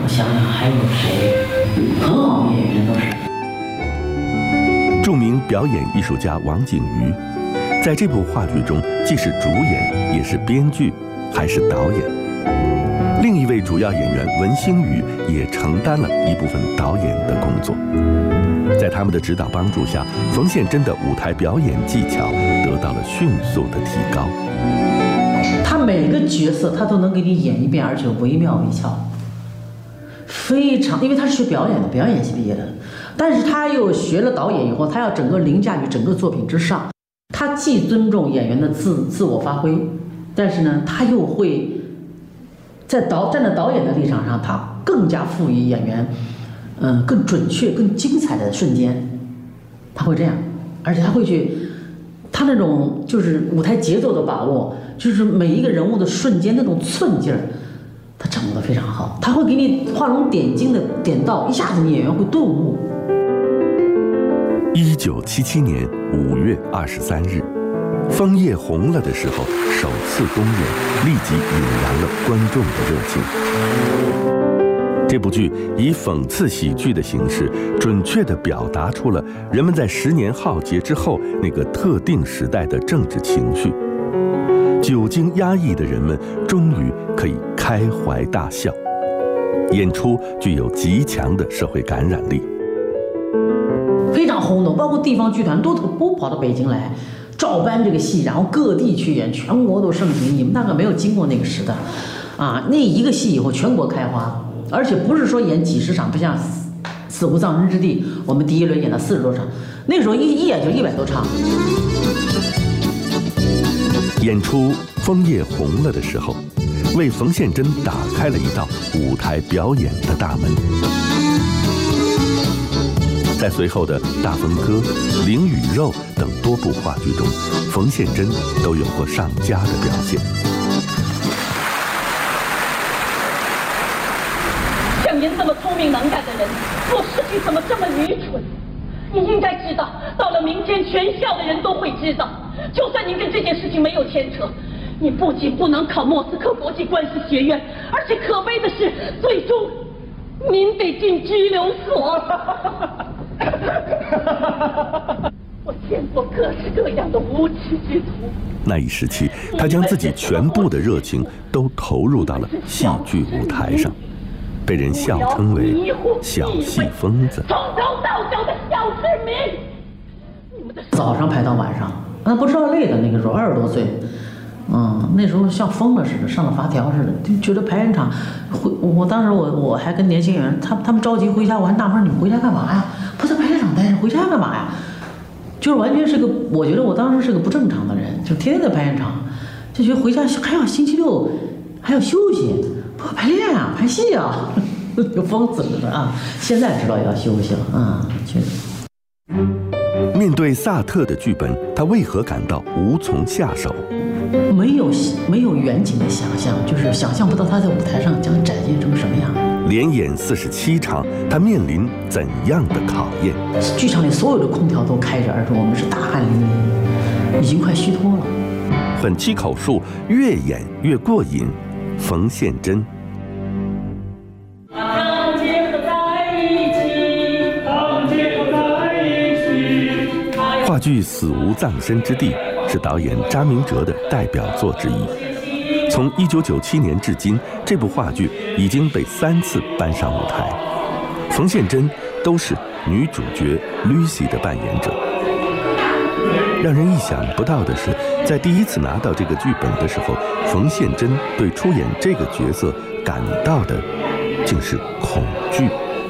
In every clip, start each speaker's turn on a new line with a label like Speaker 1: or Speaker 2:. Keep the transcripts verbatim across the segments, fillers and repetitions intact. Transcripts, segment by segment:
Speaker 1: 我想想还有谁，很好的演员都是。
Speaker 2: 著名表演艺术家王景瑜，在这部话剧中既是主演，也是编剧，还是导演。另一位主要演员文星宇也承担了一部分导演的工作。在他们的指导帮助下，冯宪珍的舞台表演技巧得到了迅速的提高。
Speaker 1: 他每个角色他都能给你演一遍，而且惟妙惟肖，非常，因为他是学表演的，表演系毕业的，但是他又学了导演以后，他要整个凌驾于整个作品之上。他既尊重演员的自自我发挥，但是呢，他又会在导站在导演的立场上，他更加赋予演员，嗯、呃，更准确、更精彩的瞬间，他会这样，而且他会去，他那种就是舞台节奏的把握，就是每一个人物的瞬间那种寸劲儿，他掌握得非常好，他会给你画龙点睛的点到，一下子你演员会顿悟。
Speaker 2: 一九七七年五月二十三日，枫叶红了的时候，首次公演，立即引燃了观众的热情。这部剧以讽刺喜剧的形式，准确地表达出了人们在十年浩劫之后那个特定时代的政治情绪。久经压抑的人们终于可以开怀大笑，演出具有极强的社会感染力，
Speaker 1: 非常轰动，包括地方剧团都都跑到北京来照搬这个戏，然后各地去演，全国都盛行。你们大概没有经过那个时代，啊，那一个戏以后全国开花，而且不是说演几十场，不像《死无葬身之地》，我们第一轮演了四十多场，那时候一一演就一百多场。
Speaker 2: 演出《枫叶红了》的时候，为冯宪珍打开了一道舞台表演的大门。在随后的《大风歌》《灵与肉》等多部话剧中，冯宪珍都有过上佳的表现。
Speaker 3: 像您这么聪明能干的人，做事情怎么这么愚蠢？你应该知道，到了明天，全校的人都会知道。就算您跟这件事情没有牵扯，你不仅不能考莫斯科国际关系学院，而且可悲的是，最终您得进拘留所。我见过各式各样的无耻之徒。
Speaker 2: 那一时期，他将自己全部的热情都投入到了戏剧舞台上，被人笑称为“小戏疯子”。
Speaker 3: 从头到脚的小市民，你们的
Speaker 1: 早上排到晚上，那不知道累的。那个时候二十多岁，嗯，那时候像疯了似的，上了发条似的，就觉得排演场回。我当时我我还跟年轻人，他他们着急回家，我还纳闷，你们回家干嘛呀？不在排练场待着，回家干嘛呀？就是完全是个，我觉得我当时是个不正常的人，就天天在排练场，就觉得回家还要星期六还要休息，不排练啊，排戏啊，有疯子似的啊！现在知道要休息了啊，确实。
Speaker 2: 面对萨特的剧本，他为何感到无从下手？
Speaker 1: 没有没有远景的想象，就是想象不到他在舞台上将展现成什么样。
Speaker 2: 连演四十七场，他面临怎样的考验？
Speaker 1: 剧场里所有的空调都开着，而且我们是大汗淋漓，已经快虚脱了。
Speaker 2: 很七口述，越演越过瘾。冯宪珍。话剧《死无葬身之地》是导演查明哲的代表作之一。从一九九七年至今，这部话剧已经被三次搬上舞台，冯宪珍都是女主角 Lucy 的扮演者。让人意想不到的是，在第一次拿到这个剧本的时候，冯宪珍对出演这个角色感到的竟是恐惧。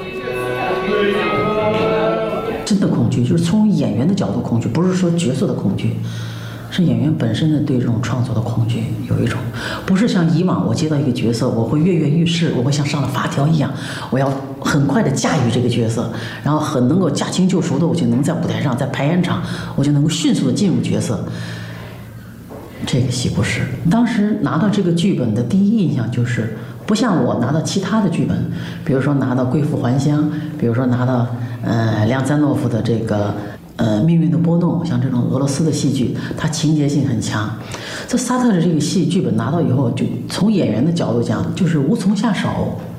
Speaker 1: 真的恐惧，就是从演员的角度恐惧，不是说角色的恐惧，是演员本身的对这种创作的恐惧。有一种不是像以往我接到一个角色，我会跃跃欲试，我会像上了发条一样，我要很快的驾驭这个角色，然后很能够驾轻就熟的，我就能在舞台上，在排演场，我就能够迅速的进入角色。这个戏不是，当时拿到这个剧本的第一印象就是，不像我拿到其他的剧本，比如说拿到《贵妇还乡》，比如说拿到呃梁赞诺夫的这个呃《命运的波动》，像这种俄罗斯的戏剧，它情节性很强。这萨特的这个戏剧本拿到以后，就从演员的角度讲，就是无从下手。